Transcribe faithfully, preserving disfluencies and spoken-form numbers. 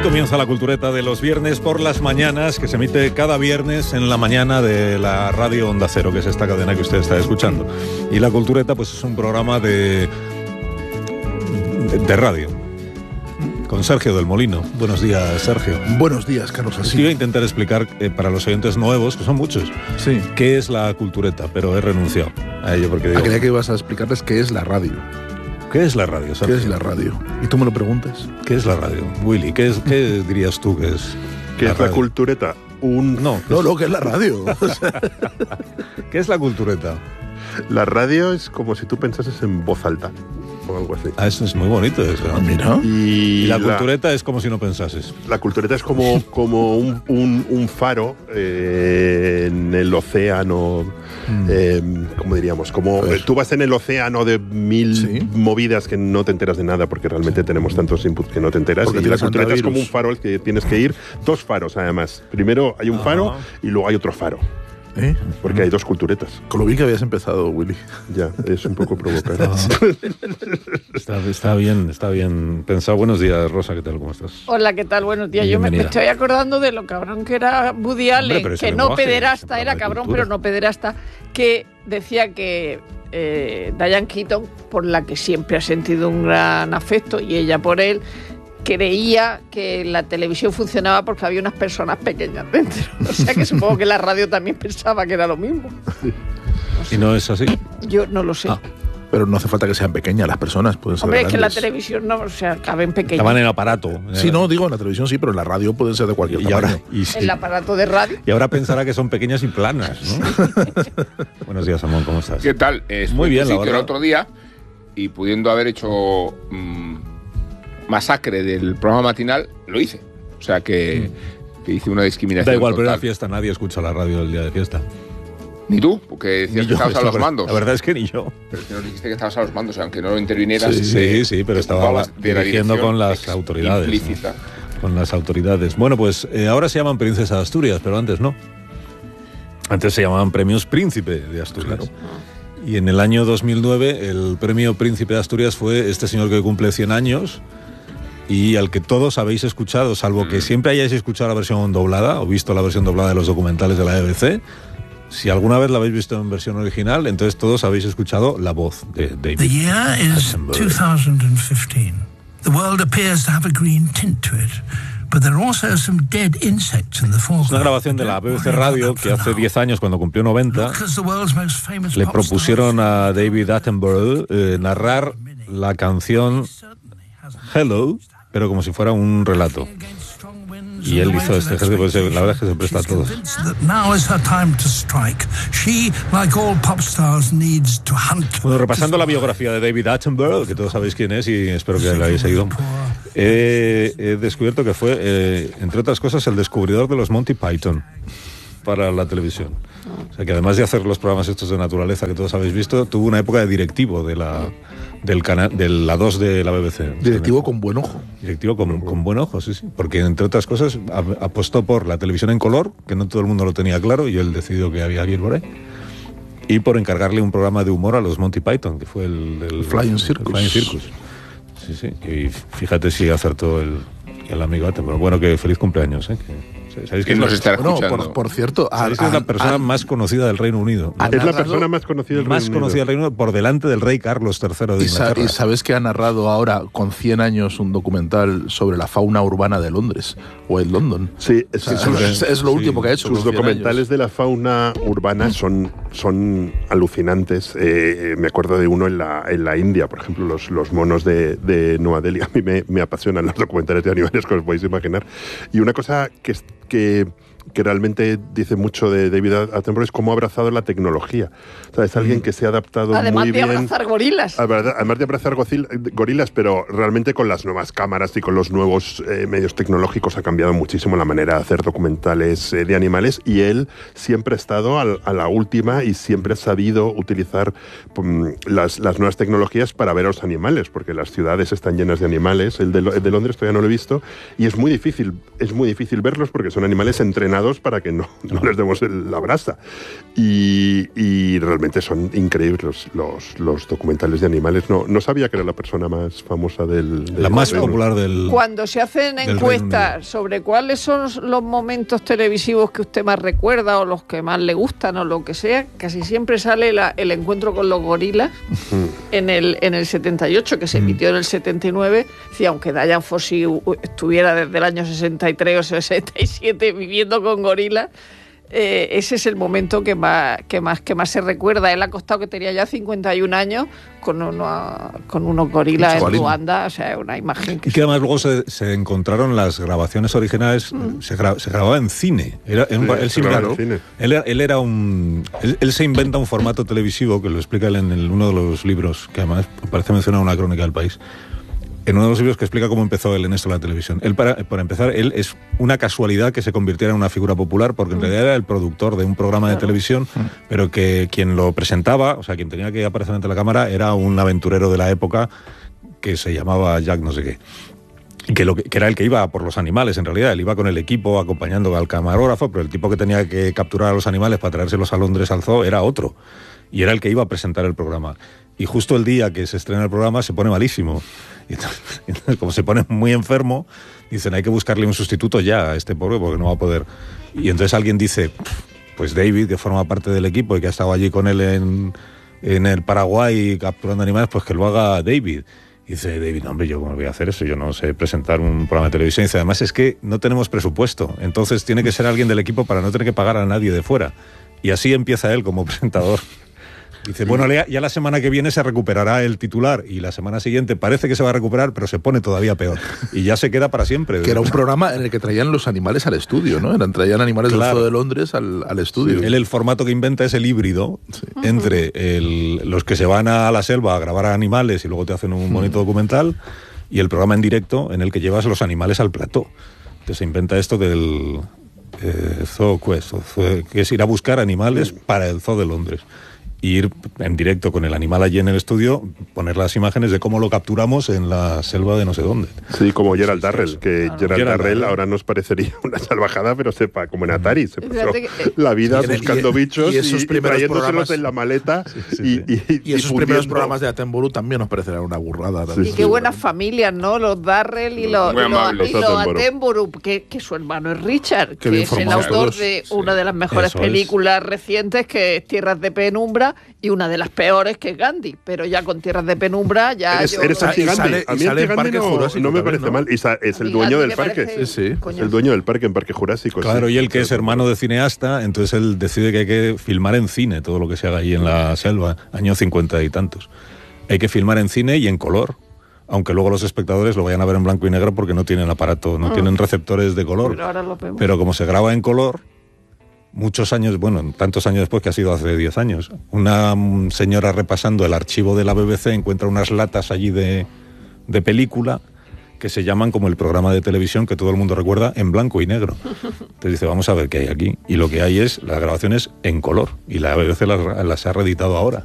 comienza la cultureta de los viernes por las mañanas, que se emite cada viernes en la mañana de la radio Onda Cero, que es esta cadena que usted está escuchando. Y la cultureta pues es un programa de, de, de radio, con Sergio del Molino. Buenos días, Sergio. Buenos días, Carlos Así. Iba a intentar explicar eh, para los oyentes nuevos, que son muchos, sí, qué es la cultureta, pero he renunciado a ello porque digo... Ah, creía que ibas a explicarles qué es la radio. ¿Qué es la radio, Sergio? ¿Qué es la radio? ¿Y tú me lo preguntas? ¿Qué es la radio? Willy, ¿qué, es, qué dirías tú que es ¿Qué la es la radio? cultureta? Un... No, no, no, ¿qué es la radio? ¿Qué es la cultureta? La radio es como si tú pensases en voz alta o algo así. Ah, eso es muy bonito eso. Ah, mira. Y, Y la, la cultureta es como si no pensases. La cultureta es como, como un, un, un faro eh, en el océano, mm. eh, ¿cómo diríamos? Como pues, tú vas en el océano de mil ¿sí? movidas que no te enteras de nada porque realmente sí. tenemos tantos inputs que no te enteras. Porque y la cultureta es como un faro al que tienes que ir, dos faros además. Primero hay un ah. faro y luego hay otro faro. ¿Eh? Porque hay dos culturetas. Con lo bien que habías empezado, Willy. Ya, es un poco provocado. está, está bien, está bien pensado. Buenos días, Rosa, ¿qué tal? ¿Cómo estás? Hola, ¿qué tal? Buenos días. Yo me, me estoy acordando de lo cabrón que era Woody Allen, Hombre, que no lenguaje, pederasta, era cabrón, cultura. Pero no pederasta, que decía que eh, Diane Keaton, por la que siempre ha sentido un gran afecto, y ella por él, creía que la televisión funcionaba porque había unas personas pequeñas dentro. O sea que supongo que la radio también pensaba que era lo mismo. No sé. ¿Y no es así? Yo no lo sé. Ah. Pero no hace falta que sean pequeñas las personas, pueden ser Hombre, grandes. es que la televisión no, o sea, caben pequeñas. Estaban en el aparato. Sí, no, digo en la televisión sí, pero en la radio pueden ser de cualquier y tamaño. Ahora, y sí. El aparato de radio. Y ahora pensará que son pequeñas y planas, ¿no? Buenos días, Amón, ¿cómo estás? ¿Qué tal? Eh, Muy bien, la verdad. El otro día, y pudiendo haber hecho mmm, masacre del programa matinal, lo hice. O sea que, mm. que hice una discriminación. Da igual, total. pero era fiesta, nadie escucha la radio el día de fiesta. Ni tú, porque decías que estabas a los mandos. La verdad es que ni yo. Pero si nos dijiste que estabas a los mandos, aunque no lo intervinieras. Sí, sí, sí, pero estaba dirigiendo con las autoridades. Implícita. ¿no? Con las autoridades. Bueno, pues eh, ahora se llaman Princesa de Asturias, pero antes no. Antes se llamaban Premios Príncipe de Asturias. Claro. Y en el año dos mil nueve el premio Príncipe de Asturias fue este señor que cumple cien años y al que todos habéis escuchado, salvo que siempre hayáis escuchado la versión doblada o visto la versión doblada de los documentales de la B B C. Si alguna vez la habéis visto en versión original, entonces todos habéis escuchado la voz de David. The year is two thousand fifteen. The world appears to have a green tint to it, but there are also some dead insects in the foreground. Es una grabación de la B B C Radio que hace diez años, cuando cumplió noventa, le propusieron a David Attenborough eh, narrar la canción Hello, pero como si fuera un relato. Y él hizo este ejercicio, pues la verdad es que se presta a todo. Bueno, repasando la biografía de David Attenborough, que todos sabéis quién es y espero que la hayáis seguido, he, he descubierto que fue, eh, entre otras cosas, el descubridor de los Monty Python para la televisión. O sea que además de hacer los programas estos de naturaleza que todos habéis visto, tuvo una época de directivo de la... Del canal, de la dos de la B B C. Directivo con buen ojo. Directivo con, con buen ojo, sí, sí. Porque, entre otras cosas, apostó por la televisión en color, que no todo el mundo lo tenía claro, y él decidió que había que ir por ahí. Y por encargarle un programa de humor a los Monty Python, que fue el... el, el Flying Circus. El Flying Circus. Sí, sí. Y fíjate si acertó el, el amigo Attenborough. Bueno, que feliz cumpleaños, ¿eh? Que, ¿sabéis que nos está escuchando? No, por, por cierto, ¿sabéis que es la persona a, más conocida del Reino Unido? Es la persona más conocida del más Reino Unido. Más conocida del Reino Unido por delante del rey Carlos tercero de Inglaterra. ¿Y sabes que ha narrado ahora, con cien años, un documental sobre la fauna urbana de Londres? O en London. Sí, es, o sea, es, es lo último sí, que ha hecho. Sus documentales años. de la fauna urbana son, son alucinantes. Eh, me acuerdo de uno en la, en la India, por ejemplo, los, los monos de, de Nueva Delhi. A mí me, me apasionan los documentales de animales, que os podéis imaginar. Y una cosa que... que que realmente dice mucho de David Attenborough es cómo ha abrazado la tecnología. O sea, es alguien que se ha adaptado además muy bien... Además de abrazar gorilas. Además de abrazar gorilas, pero realmente con las nuevas cámaras y con los nuevos eh, medios tecnológicos ha cambiado muchísimo la manera de hacer documentales eh, de animales, y él siempre ha estado al, a la última y siempre ha sabido utilizar um, las, las nuevas tecnologías para ver a los animales, porque las ciudades están llenas de animales. El de, el de Londres todavía no lo he visto, y es muy difícil, es muy difícil verlos porque son animales entrenados frenados para que no, no les demos el, la brasa. Y, y realmente son increíbles los, los, los documentales de animales. No, no sabía que era la persona más famosa del... del la más reino. popular del... Cuando se hacen encuestas sobre cuáles son los momentos televisivos que usted más recuerda o los que más le gustan o lo que sea, casi siempre sale la, el encuentro con los gorilas mm. en, el, en el setenta y ocho, que se emitió mm. en el setenta y nueve. Sí, aunque Dian Fossey estuviera desde el año sesenta y tres o sesenta y siete viviendo con gorilas, Eh, ese es el momento que más, que más que más se recuerda. Él ha costado que tenía ya cincuenta y un años con, uno, con unos gorilas en Ruanda, o sea, una imagen que... Y que además luego se, se encontraron las grabaciones originales, mm. se, gra, se grababa en cine. Era, sí, él, él, claro. cine. Él, él era un... Él, él se inventa un formato televisivo, que lo explica él en el, uno de los libros, que además parece mencionar una crónica del País, en uno de los libros que explica cómo empezó él en esto de la televisión. Él, para, para empezar, él es una casualidad que se convirtiera en una figura popular, porque en realidad era el productor de un programa de televisión, pero que quien lo presentaba, o sea, quien tenía que aparecer ante la cámara, era un aventurero de la época que se llamaba Jack no sé qué. Que, lo que, que era el que iba por los animales, en realidad. Él iba con el equipo acompañando al camarógrafo, pero el tipo que tenía que capturar a los animales para traérselos a Londres al zoo era otro. Y era el que iba a presentar el programa. Y justo el día que se estrena el programa se pone malísimo. Y entonces, entonces, como se pone muy enfermo, dicen, hay que buscarle un sustituto ya a este pobre porque no va a poder. Y entonces alguien dice, pues David, que forma parte del equipo y que ha estado allí con él en, en el Paraguay capturando animales, pues que lo haga David. Y dice David, no, hombre, yo cómo voy a hacer eso, yo no sé presentar un programa de televisión. Y dice, además es que no tenemos presupuesto, entonces tiene que ser alguien del equipo para no tener que pagar a nadie de fuera. Y así empieza él como presentador. Dice, bueno, ya la semana que viene se recuperará el titular y la semana siguiente parece que se va a recuperar, pero se pone todavía peor. Y ya se queda para siempre. Que era un programa en el que traían los animales al estudio, ¿no? Eran, traían animales claro. del Zoo de Londres al, al estudio. Sí. Él el formato que inventa es el híbrido sí. entre el, los que se van a la selva a grabar a animales y luego te hacen un bonito documental, y el programa en directo en el que llevas los animales al plató. Entonces se inventa esto del eh, Zoo Quest, que es ir a buscar animales sí. para el Zoo de Londres. Ir en directo con el animal allí en el estudio, poner las imágenes de cómo lo capturamos en la selva de no sé dónde. Sí, como Gerald Darrell, que claro. Gerald, Gerald Darrell ahora nos parecería una salvajada, pero sepa, como en Atari, se pasó que, la vida sí, buscando y, bichos y, y, y trayéndoselos en la maleta. Sí, sí, sí. Y, y, y esos y primeros programas de Attenborough también nos parecerán una burrada. Sí, y sí, qué sí, buenas bueno. familias, ¿no? Los Darrell y los, y los, y los Attenborough, que, que su hermano es Richard, qué que es el autor de sí. una de las mejores Eso películas es. recientes, que es Tierras de Penumbra, y una de las peores, que es Gandhi, pero ya con Tierras de Penumbra ya eres, yo eres no... y sale, a mí el Gandhi no, no me parece ¿no? mal, y sa, es el dueño del parque parece, sí, sí. es el dueño del parque en Parque Jurásico claro, sí. y él que es hermano de cineasta, entonces él decide que hay que filmar en cine todo lo que se haga ahí en la selva, años cincuenta y tantos. Hay que filmar en cine y en color, aunque luego los espectadores lo vayan a ver en blanco y negro porque no tienen aparato, no mm. tienen receptores de color, pero, ahora lo vemos. Pero como se graba en color, muchos años, bueno, tantos años después, que ha sido hace diez años, una señora repasando el archivo de la B B C encuentra unas latas allí de, de película que se llaman como el programa de televisión que todo el mundo recuerda en blanco y negro. Entonces dice, vamos a ver qué hay aquí. Y lo que hay es las grabaciones en color. Y la B B C las, las ha reeditado ahora.